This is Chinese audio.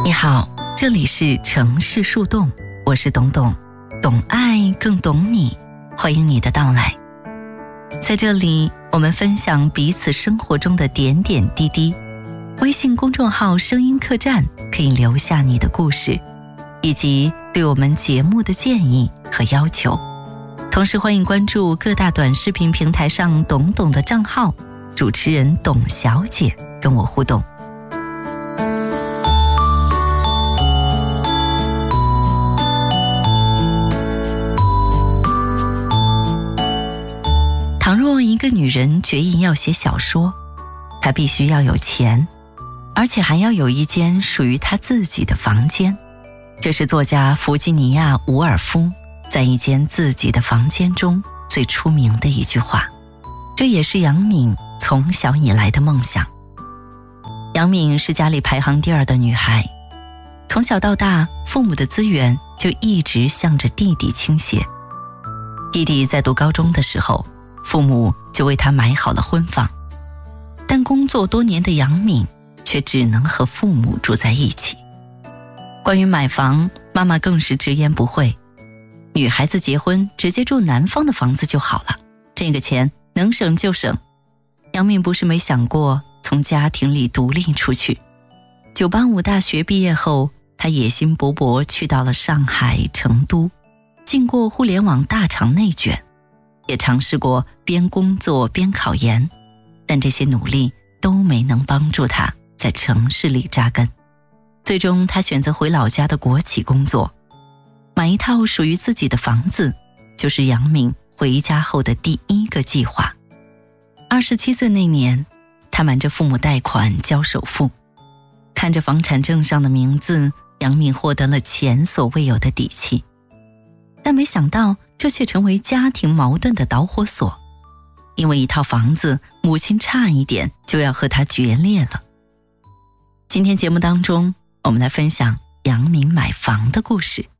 你好，这里是城市树洞，我是董董，懂爱更懂你，欢迎你的到来。在这里，我们分享彼此生活中的点点滴滴。微信公众号声音客栈可以留下你的故事，以及对我们节目的建议和要求。同时欢迎关注各大短视频平台上董董的账号，主持人董小姐跟我互动。倘若一个女人决意要写小说，她必须要有钱，而且还要有一间属于她自己的房间。这是作家弗吉尼亚·伍尔夫在一间自己的房间中最出名的一句话，这也是杨敏从小以来的梦想。杨敏是家里排行第2的女孩，从小到大，父母的资源就一直向着弟弟倾斜。弟弟在读高中的时候，父母就为他买好了婚房，但工作多年的杨敏却只能和父母住在一起。关于买房，妈妈更是直言不讳，女孩子结婚直接住男方的房子就好了，这个钱能省就省。杨敏不是没想过从家庭里独立出去。985大学毕业后，她野心勃勃去到了上海、成都，经过互联网大厂内卷，也尝试过边工作边考研，但这些努力都没能帮助她在城市里扎根。最终她选择回老家的国企工作，买一套属于自己的房子，就是杨敏回家后的第一个计划。27岁那年，她瞒着父母贷款交首付，看着房产证上的名字，杨敏获得了前所未有的底气。但没想到这却成为家庭矛盾的导火索，因为一套房子，母亲差一点就要和她决裂了。今天节目当中，我们来分享杨敏买房的故事。